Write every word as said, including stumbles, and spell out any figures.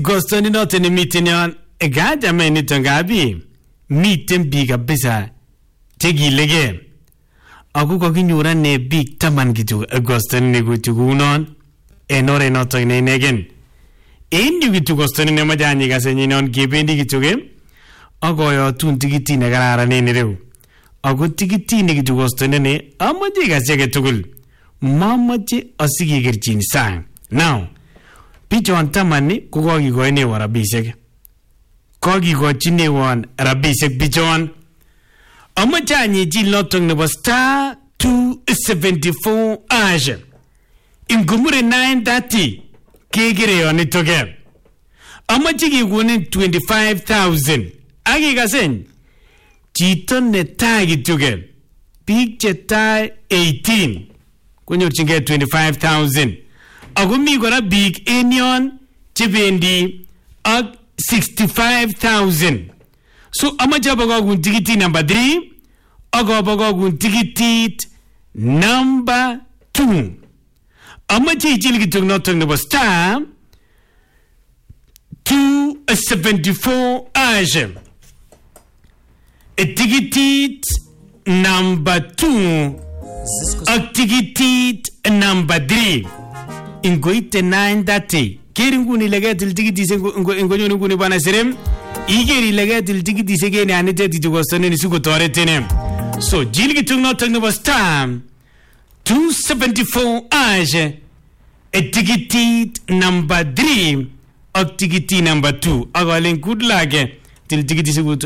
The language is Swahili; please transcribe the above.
Gostoni noto ni miten yon gaja meni tongabi miten bi kabisa tegilege aku kokinyura ne big taman gitu Gostoni ne kuchukunon enore noto ne negen en gitu Gostoni ne majani gasenyi non kebendi kituge akoyo tun tikiti ne kararan en ireu ako tikiti ne gitu Gostoni ne amaje gasege tugul mamaje asigegerchin sang now Pichon tamani kukokikoine wa rabishek. Kokikochine wan rabishek pichon. Amachanyi jil notong nebo star two seventy-four ash. Ingumure nine thirty. Kegire yoni toge. Amachiki kunin twenty-five thousand. Agi kasen. Chito ne tagi toge. Pik che tai eighteen. Kunyor chinge twenty-five thousand. Agumi gora big enion chibendi at sixty-five thousand. So amaja bagogun tikiti number three. Ago bagogun tikiti number two. Amaja ichilgi tugnotong nebo star two seventy-four ash. A tikiti number two. A tikiti number three. Ingoite nine thirty keringuni legetil tikiti se ngonyoni nguni bana serem igeri legetil tikiti se gene anete tijogostone ni suko toretene so jilgi tungno tungno star two seventy-four ash a tikiti number three a tikiti number two agalen good luck til tikiti se